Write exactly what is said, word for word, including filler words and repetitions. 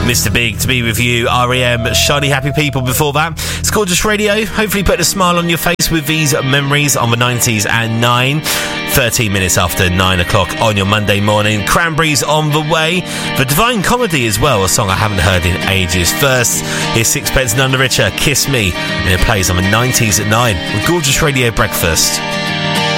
Mister Big to be with you. R E M, Shiny Happy People before that. It's Gorgeous Radio. Hopefully putting a smile on your face with these memories on the nineties and nine. thirteen minutes after nine o'clock on your Monday morning. Cranberries on the way. The Divine Comedy as well, a song I haven't heard in ages. First, here's Sixpence None the Richer, Kiss Me, and it plays on the nineties at nine with Gorgeous Radio Breakfast.